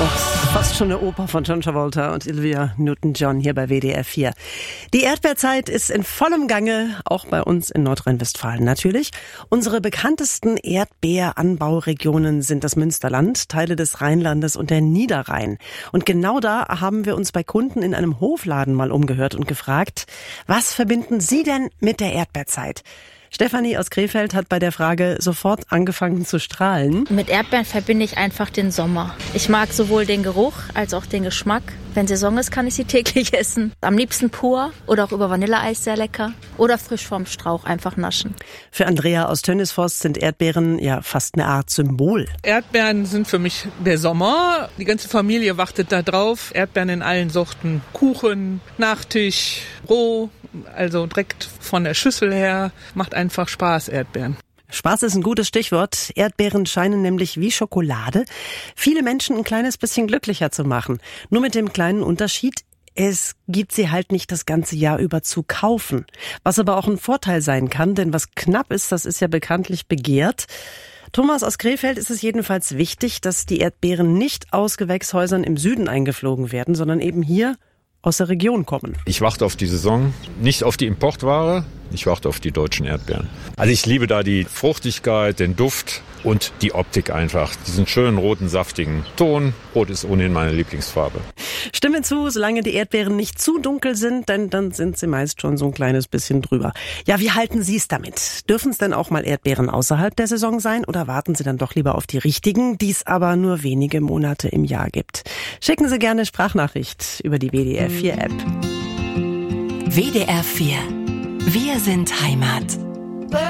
Fast schon eine Oper von John Travolta und Olivia Newton-John hier bei WDR 4. Die Erdbeerzeit ist in vollem Gange, auch bei uns in Nordrhein-Westfalen natürlich. Unsere bekanntesten Erdbeeranbauregionen sind das Münsterland, Teile des Rheinlandes und der Niederrhein. Und genau da haben wir uns bei Kunden in einem Hofladen mal umgehört und gefragt, was verbinden Sie denn mit der Erdbeerzeit? Stefanie aus Krefeld hat bei der Frage sofort angefangen zu strahlen. Mit Erdbeeren verbinde ich einfach den Sommer. Ich mag sowohl den Geruch als auch den Geschmack. Wenn Saison ist, kann ich sie täglich essen. Am liebsten pur oder auch über Vanilleeis sehr lecker. Oder frisch vom Strauch einfach naschen. Für Andrea aus Tönnisforst sind Erdbeeren ja fast eine Art Symbol. Erdbeeren sind für mich der Sommer. Die ganze Familie wartet da drauf. Erdbeeren in allen Sorten. Kuchen, Nachtisch, roh, also direkt von der Schüssel her. Macht einfach Spaß, Erdbeeren. Spaß ist ein gutes Stichwort. Erdbeeren scheinen nämlich wie Schokolade viele Menschen ein kleines bisschen glücklicher zu machen. Nur mit dem kleinen Unterschied, es gibt sie halt nicht das ganze Jahr über zu kaufen. Was aber auch ein Vorteil sein kann, denn was knapp ist, das ist ja bekanntlich begehrt. Thomas aus Krefeld ist es jedenfalls wichtig, dass die Erdbeeren nicht aus Gewächshäusern im Süden eingeflogen werden, sondern eben hier aus der Region kommen. Ich warte auf die Saison, nicht auf die Importware, ich warte auf die deutschen Erdbeeren. Also ich liebe da die Fruchtigkeit, den Duft und die Optik einfach. Diesen schönen roten, saftigen Ton. Rot ist ohnehin meine Lieblingsfarbe. Stimme zu, solange die Erdbeeren nicht zu dunkel sind, denn dann sind sie meist schon so ein kleines bisschen drüber. Ja, wie halten Sie es damit? Dürfen es denn auch mal Erdbeeren außerhalb der Saison sein oder warten Sie dann doch lieber auf die richtigen, die es aber nur wenige Monate im Jahr gibt? Schicken Sie gerne Sprachnachricht über die WDR 4 App. WDR 4. Wir sind Heimat.